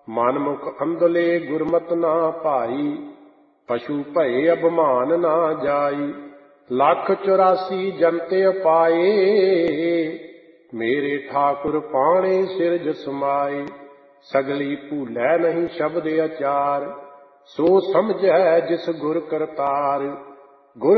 ਮਨਮੁਖ ਅੰਧਲੇ ਗੁਰਮਤਿ ਨਾ ਭਾਈ, ਪਸ਼ੂ ਭਏ ਅਭਿਮਾਨ ਨਾ ਜਾਈ। 1,84 ਜੰਤੇ ਅਪਾਏ, ਮੇਰੇ ਠਾਕੁਰ ਪਾਣੇ ਸਿਰਜ ਸਮਾਏ। ਸਗਲੀ ਭੂਲੈ ਨਹੀਂ ਸ਼ਬਦ ਅਚਾਰ, ਸੋ ਸਮਝੈ ਜਿਸ ਗੁਰ ਕਰਤਾਰ।